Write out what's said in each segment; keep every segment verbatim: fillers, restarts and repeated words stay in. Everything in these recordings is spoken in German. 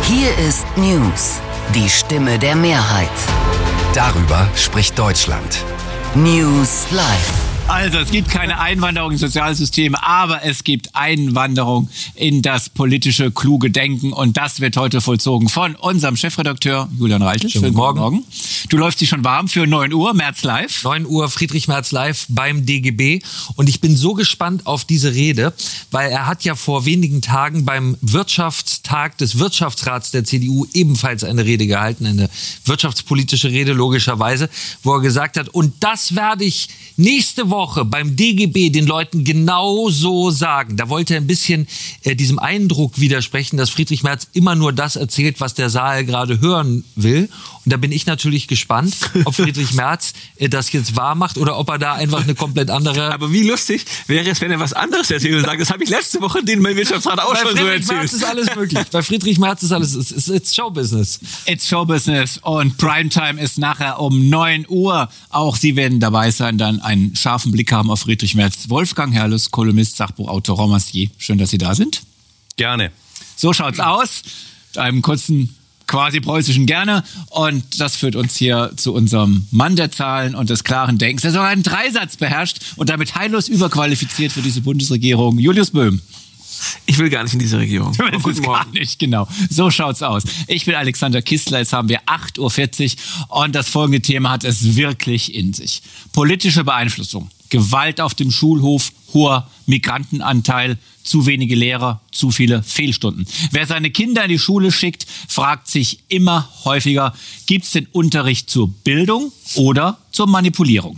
Hier ist News, die Stimme der Mehrheit. Darüber spricht Deutschland. News Live. Also, es gibt keine Einwanderung ins Sozialsystem, aber es gibt Einwanderung in das politische, kluge Denken. Und das wird heute vollzogen von unserem Chefredakteur Julian Reichel. Schönen guten Morgen. Morgen. Du läufst dich schon warm für neun Uhr, Merz live. neun Uhr, Friedrich Merz live beim D G B. Und ich bin so gespannt auf diese Rede, weil er hat ja vor wenigen Tagen beim Wirtschaftstag des Wirtschaftsrats der C D U ebenfalls eine Rede gehalten, eine wirtschaftspolitische Rede logischerweise, wo er gesagt hat, und das werde ich nächste Woche beim D G B den Leuten genau so sagen. Da wollte er ein bisschen äh, diesem Eindruck widersprechen, dass Friedrich Merz immer nur das erzählt, was der Saal gerade hören will. Und da bin ich natürlich gespannt, ob Friedrich Merz äh, das jetzt wahr macht oder ob er da einfach eine komplett andere... Aber wie lustig wäre es, wenn er was anderes erzählt und sagt, das habe ich letzte Woche den mein Wirtschaftsrat auch Bei schon Friedrich so erzählt. Bei Friedrich Merz ist alles möglich. Bei Friedrich Merz ist alles, it's, it's, it's Showbusiness. It's Showbusiness und Primetime ist nachher um neun Uhr. Auch Sie werden dabei sein, dann einen scharfen Blick haben auf Friedrich Merz. Wolfgang Herrles, Kolumnist, Sachbuchautor, Romancier. Schön, dass Sie da sind. Gerne. So schaut's aus. Mit einem kurzen, quasi preußischen Gerne. Und das führt uns hier zu unserem Mann der Zahlen und des klaren Denkens, der sogar einen Dreisatz beherrscht und damit heillos überqualifiziert für diese Bundesregierung. Julius Böhm. Ich will gar nicht in diese Regierung. Du willst es gar nicht, genau. So schaut's aus. Ich bin Alexander Kistler, jetzt haben wir acht Uhr vierzig und das folgende Thema hat es wirklich in sich. Politische Beeinflussung, Gewalt auf dem Schulhof, hoher Migrantenanteil, zu wenige Lehrer, zu viele Fehlstunden. Wer seine Kinder in die Schule schickt, fragt sich immer häufiger, gibt's den Unterricht zur Bildung oder zur Manipulierung?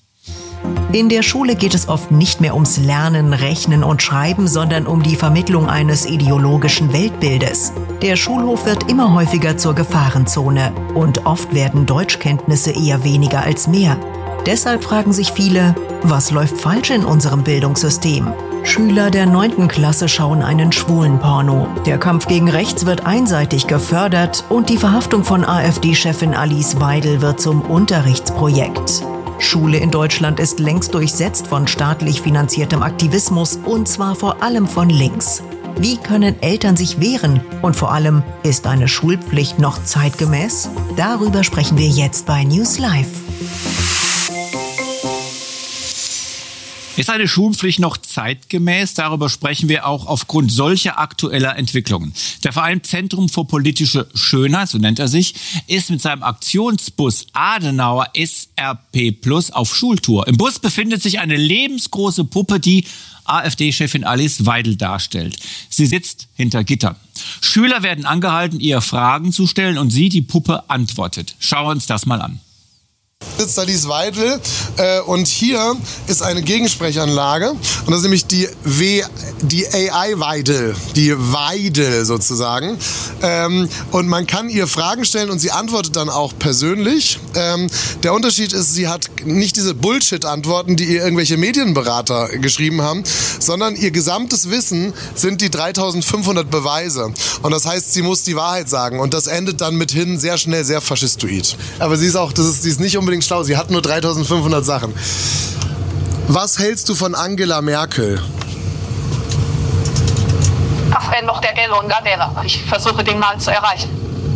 In der Schule geht es oft nicht mehr ums Lernen, Rechnen und Schreiben, sondern um die Vermittlung eines ideologischen Weltbildes. Der Schulhof wird immer häufiger zur Gefahrenzone und oft werden Deutschkenntnisse eher weniger als mehr. Deshalb fragen sich viele, was läuft falsch in unserem Bildungssystem? Schüler der neunten Klasse schauen einen schwulen Porno. Der Kampf gegen rechts wird einseitig gefördert und die Verhaftung von AfD-Chefin Alice Weidel wird zum Unterrichtsprojekt. Schule in Deutschland ist längst durchsetzt von staatlich finanziertem Aktivismus und zwar vor allem von links. Wie können Eltern sich wehren? Und vor allem, ist eine Schulpflicht noch zeitgemäß? Darüber sprechen wir jetzt bei News Live. Ist eine Schulpflicht noch zeitgemäß? Darüber sprechen wir auch aufgrund solcher aktueller Entwicklungen. Der Verein Zentrum für politische Schönheit, so nennt er sich, ist mit seinem Aktionsbus Adenauer S R P Plus auf Schultour. Im Bus befindet sich eine lebensgroße Puppe, die AfD-Chefin Alice Weidel darstellt. Sie sitzt hinter Gittern. Schüler werden angehalten, ihr Fragen zu stellen und sie, die Puppe, antwortet. Schauen wir uns das mal an. Sitzt Alice Weidel äh, und hier ist eine Gegensprechanlage und das ist nämlich die, w, die A I-Weidel, die Weidel sozusagen ähm, und man kann ihr Fragen stellen und sie antwortet dann auch persönlich. Ähm, der Unterschied ist, sie hat nicht diese Bullshit-Antworten, die ihr irgendwelche Medienberater geschrieben haben, sondern ihr gesamtes Wissen sind die dreitausendfünfhundert Beweise und das heißt, sie muss die Wahrheit sagen und das endet dann mithin sehr schnell sehr faschistoid. Aber sie ist auch, das ist, sie ist nicht unbedingt schlau. Sie hat nur dreitausendfünfhundert Sachen. Was hältst du von Angela Merkel? Ach, wenn noch der Elon da wäre. Ich versuche, den mal zu erreichen.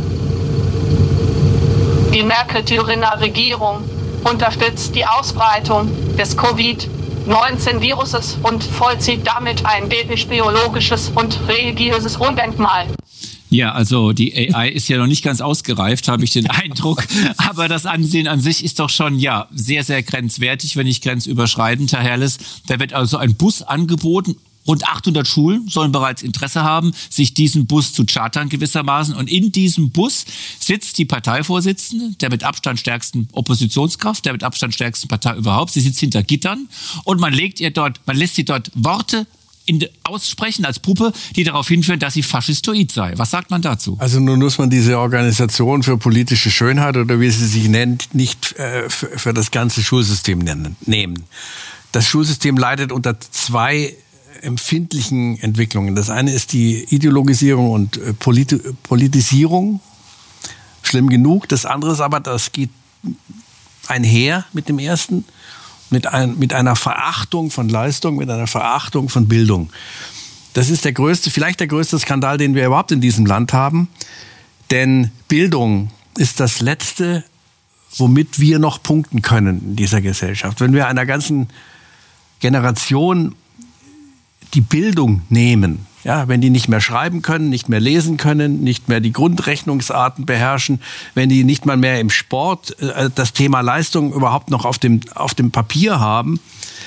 Die Merkel-Thüringer Regierung unterstützt die Ausbreitung des Covid neunzehn Viruses und vollzieht damit ein biologisches und religiöses Undenkmal. Ja, also die A I ist ja noch nicht ganz ausgereift, habe ich den Eindruck. Aber das Ansehen an sich ist doch schon, ja, sehr, sehr grenzwertig, wenn nicht grenzüberschreitend, Herr Herrles. Da wird also ein Bus angeboten. Rund achthundert Schulen sollen bereits Interesse haben, sich diesen Bus zu chartern gewissermaßen. Und in diesem Bus sitzt die Parteivorsitzende, der mit Abstand stärksten Oppositionskraft, der mit Abstand stärksten Partei überhaupt. Sie sitzt hinter Gittern und man legt ihr dort, man lässt sie dort Worte in, aussprechen als Puppe, die darauf hinführen, dass sie faschistoid sei. Was sagt man dazu? Also nun muss man diese Organisation für politische Schönheit oder wie sie sich nennt, nicht äh, für, für das ganze Schulsystem nennen, nehmen. Das Schulsystem leidet unter zwei empfindlichen Entwicklungen. Das eine ist die Ideologisierung und äh, Polit- Politisierung. Schlimm genug. Das andere ist aber, das geht einher mit dem ersten, mit, ein, mit einer Verachtung von Leistung, mit einer Verachtung von Bildung. Das ist der größte, vielleicht der größte Skandal, den wir überhaupt in diesem Land haben. Denn Bildung ist das Letzte, womit wir noch punkten können in dieser Gesellschaft. Wenn wir einer ganzen Generation die Bildung nehmen, ja, wenn die nicht mehr schreiben können, nicht mehr lesen können, nicht mehr die Grundrechnungsarten beherrschen, wenn die nicht mal mehr im Sport äh, das Thema Leistung überhaupt noch auf dem, auf dem Papier haben,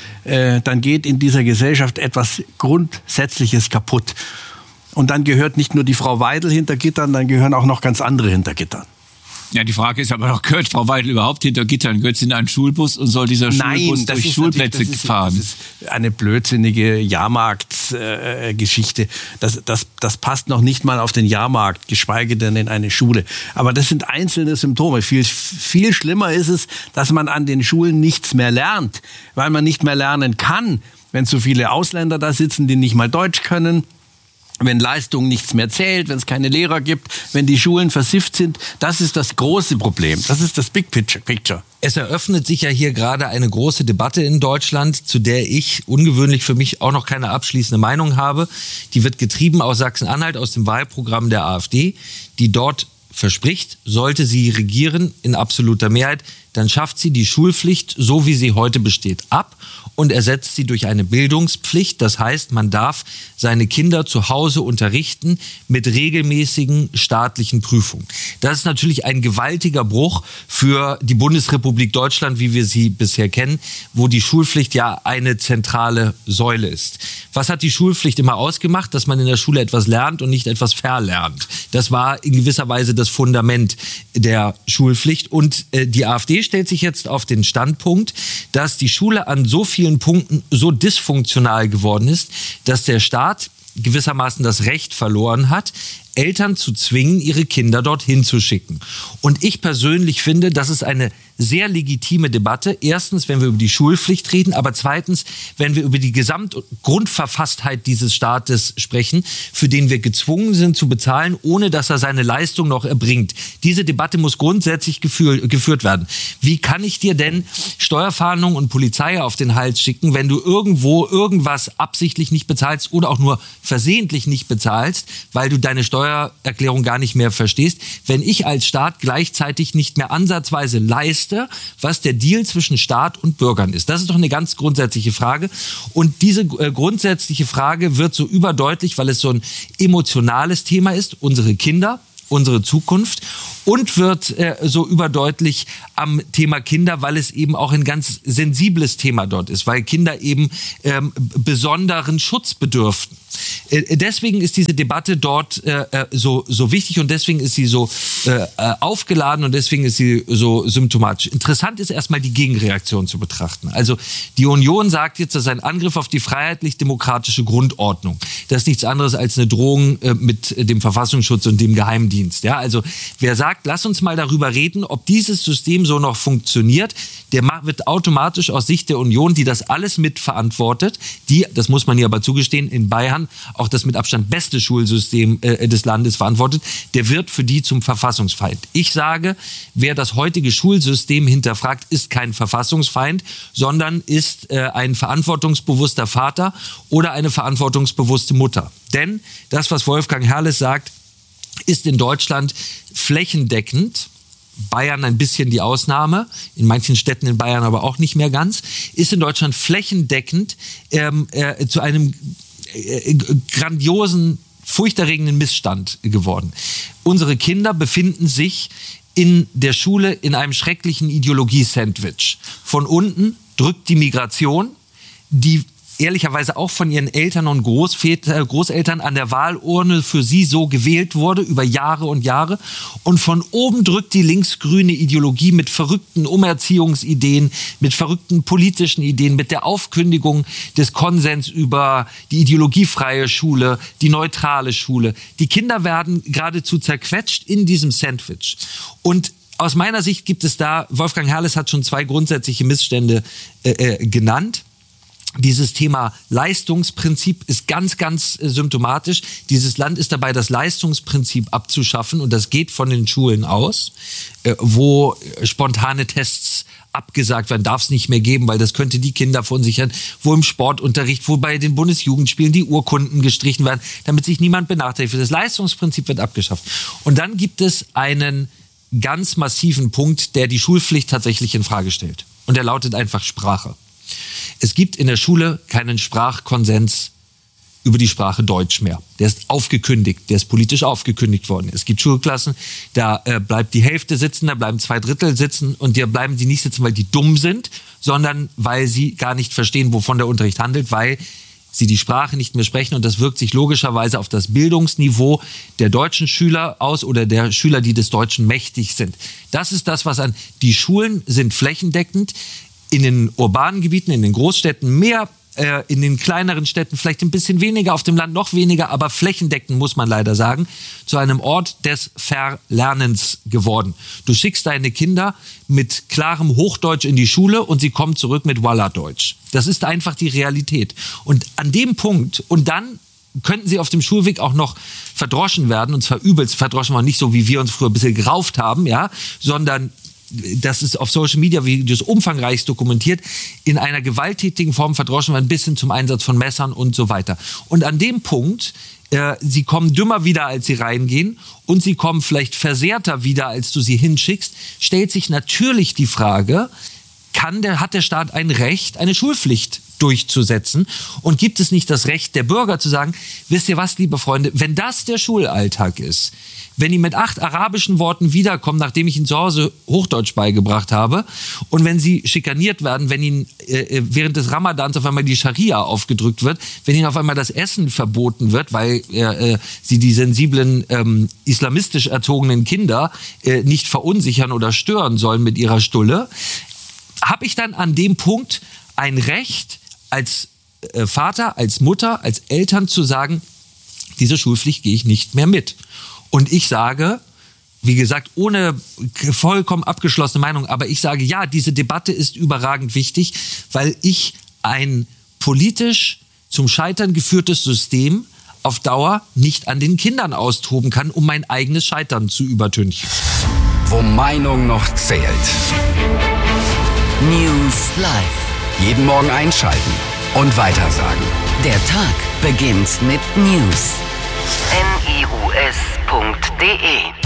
äh, dann geht in dieser Gesellschaft etwas Grundsätzliches kaputt. Und dann gehört nicht nur die Frau Weidel hinter Gittern, dann gehören auch noch ganz andere hinter Gittern. Ja, die Frage ist aber noch, gehört Frau Weidel überhaupt hinter Gittern? Gehört sie in einen Schulbus und soll dieser Schulbus Nein, durch Schulplätze das ist, fahren? Das ist eine blödsinnige Jahrmarktgeschichte. Äh, das, das, das passt noch nicht mal auf den Jahrmarkt, geschweige denn in eine Schule. Aber das sind einzelne Symptome. Viel, viel schlimmer ist es, dass man an den Schulen nichts mehr lernt, weil man nicht mehr lernen kann, wenn so viele Ausländer da sitzen, die nicht mal Deutsch können. Wenn Leistung nichts mehr zählt, wenn es keine Lehrer gibt, wenn die Schulen versifft sind, das ist das große Problem. Das ist das Big Picture. Es eröffnet sich ja hier gerade eine große Debatte in Deutschland, zu der ich ungewöhnlich für mich auch noch keine abschließende Meinung habe. Die wird getrieben aus Sachsen-Anhalt, aus dem Wahlprogramm der AfD, die dort verspricht, sollte sie regieren in absoluter Mehrheit, dann schafft sie die Schulpflicht, so wie sie heute besteht, ab und ersetzt sie durch eine Bildungspflicht. Das heißt, man darf seine Kinder zu Hause unterrichten mit regelmäßigen staatlichen Prüfungen. Das ist natürlich ein gewaltiger Bruch für die Bundesrepublik Deutschland, wie wir sie bisher kennen, wo die Schulpflicht ja eine zentrale Säule ist. Was hat die Schulpflicht immer ausgemacht? Dass man in der Schule etwas lernt und nicht etwas verlernt. Das war in gewisser Weise das Fundament der Schulpflicht. Und äh, die AfD stellt sich jetzt auf den Standpunkt, dass die Schule an so vielen Punkten so dysfunktional geworden ist, dass der Staat gewissermaßen das Recht verloren hat, Eltern zu zwingen, ihre Kinder dorthin zu schicken. Und ich persönlich finde, das ist eine sehr legitime Debatte. Erstens, wenn wir über die Schulpflicht reden, aber zweitens, wenn wir über die Gesamtgrundverfasstheit dieses Staates sprechen, für den wir gezwungen sind zu bezahlen, ohne dass er seine Leistung noch erbringt. Diese Debatte muss grundsätzlich gefühl, geführt werden. Wie kann ich dir denn Steuerfahndung und Polizei auf den Hals schicken, wenn du irgendwo irgendwas absichtlich nicht bezahlst oder auch nur versehentlich nicht bezahlst, weil du deine Steuererklärung gar nicht mehr verstehst, wenn ich als Staat gleichzeitig nicht mehr ansatzweise leiste, was der Deal zwischen Staat und Bürgern ist. Das ist doch eine ganz grundsätzliche Frage. Und diese äh, grundsätzliche Frage wird so überdeutlich, weil es so ein emotionales Thema ist, unsere Kinder, unsere Zukunft, und wird äh, so überdeutlich am Thema Kinder, weil es eben auch ein ganz sensibles Thema dort ist, weil Kinder eben ähm, besonderen Schutz bedürften. Äh, deswegen ist diese Debatte dort äh, so, so wichtig und deswegen ist sie so äh, aufgeladen und deswegen ist sie so symptomatisch. Interessant ist erstmal die Gegenreaktion zu betrachten. Also die Union sagt jetzt, das ist ein Angriff auf die freiheitlich-demokratische Grundordnung. Das ist nichts anderes als eine Drohung äh, mit dem Verfassungsschutz und dem Geheimdienst. Ja? Also wer sagt, lass uns mal darüber reden, ob dieses System so noch funktioniert, der wird automatisch aus Sicht der Union, die das alles mitverantwortet, die, das muss man hier aber zugestehen, in Bayern auch das mit Abstand beste Schulsystem äh, des Landes verantwortet, der wird für die zum Verfassungsfeind. Ich sage, wer das heutige Schulsystem hinterfragt, ist kein Verfassungsfeind, sondern ist äh, ein verantwortungsbewusster Vater oder eine verantwortungsbewusste Mutter. Denn das, was Wolfgang Herrles sagt, ist in Deutschland flächendeckend, Bayern ein bisschen die Ausnahme, in manchen Städten in Bayern aber auch nicht mehr ganz, ist in Deutschland flächendeckend ähm, äh, zu einem äh, grandiosen, furchterregenden Missstand geworden. Unsere Kinder befinden sich in der Schule in einem schrecklichen Ideologie-Sandwich. Von unten drückt die Migration, die ehrlicherweise auch von ihren Eltern und Großväter, Großeltern an der Wahlurne für sie so gewählt wurde, über Jahre und Jahre. Und von oben drückt die linksgrüne Ideologie mit verrückten Umerziehungsideen, mit verrückten politischen Ideen, mit der Aufkündigung des Konsens über die ideologiefreie Schule, die neutrale Schule. Die Kinder werden geradezu zerquetscht in diesem Sandwich. Und aus meiner Sicht gibt es da, Wolfgang Herrles hat schon zwei grundsätzliche Missstände äh, äh, genannt. Dieses Thema Leistungsprinzip ist ganz, ganz äh, symptomatisch. Dieses Land ist dabei, das Leistungsprinzip abzuschaffen und das geht von den Schulen aus, äh, wo äh, spontane Tests abgesagt werden, darf es nicht mehr geben, weil das könnte die Kinder verunsichern, wo im Sportunterricht, wo bei den Bundesjugendspielen die Urkunden gestrichen werden, damit sich niemand benachteiligt wird. Das Leistungsprinzip wird abgeschafft. Und dann gibt es einen ganz massiven Punkt, der die Schulpflicht tatsächlich in Frage stellt. Und der lautet einfach Sprache. Es gibt in der Schule keinen Sprachkonsens über die Sprache Deutsch mehr. Der ist aufgekündigt, der ist politisch aufgekündigt worden. Es gibt Schulklassen, da äh, bleibt die Hälfte sitzen, da bleiben zwei Drittel sitzen und da bleiben die nicht sitzen, weil die dumm sind, sondern weil sie gar nicht verstehen, wovon der Unterricht handelt, weil sie die Sprache nicht mehr sprechen und das wirkt sich logischerweise auf das Bildungsniveau der deutschen Schüler aus oder der Schüler, die des Deutschen mächtig sind. Das ist das, was an die Schulen sind flächendeckend. In den urbanen Gebieten, in den Großstädten mehr, äh, in den kleineren Städten vielleicht ein bisschen weniger, auf dem Land noch weniger, aber flächendeckend, muss man leider sagen, zu einem Ort des Verlernens geworden. Du schickst deine Kinder mit klarem Hochdeutsch in die Schule und sie kommen zurück mit Walla-Deutsch. Das ist einfach die Realität. Und an dem Punkt, und dann könnten sie auf dem Schulweg auch noch verdroschen werden, und zwar übelst verdroschen, aber nicht so, wie wir uns früher ein bisschen gerauft haben, ja, sondern das ist auf Social Media Videos umfangreich dokumentiert, in einer gewalttätigen Form verdroschen werden, bis hin zum Einsatz von Messern und so weiter. Und an dem Punkt, äh, sie kommen dümmer wieder, als sie reingehen, und sie kommen vielleicht versehrter wieder, als du sie hinschickst, stellt sich natürlich die Frage, kann der, hat der Staat ein Recht, eine Schulpflicht durchzusetzen? Und gibt es nicht das Recht der Bürger zu sagen, wisst ihr was, liebe Freunde, wenn das der Schulalltag ist, wenn die mit acht arabischen Worten wiederkommen, nachdem ich ihnen zu Hause Hochdeutsch beigebracht habe, und wenn sie schikaniert werden, wenn ihnen äh, während des Ramadans auf einmal die Scharia aufgedrückt wird, wenn ihnen auf einmal das Essen verboten wird, weil äh, sie die sensiblen, ähm, islamistisch erzogenen Kinder äh, nicht verunsichern oder stören sollen mit ihrer Stulle, habe ich dann an dem Punkt ein Recht als äh, Vater, als Mutter, als Eltern zu sagen, diese Schulpflicht gehe ich nicht mehr mit. Und ich sage, wie gesagt, ohne vollkommen abgeschlossene Meinung, aber ich sage, ja, diese Debatte ist überragend wichtig, weil ich ein politisch zum Scheitern geführtes System auf Dauer nicht an den Kindern austoben kann, um mein eigenes Scheitern zu übertünchen. Wo Meinung noch zählt. News Live. Jeden Morgen einschalten und weitersagen. Der Tag beginnt mit News. N I U S punkt D E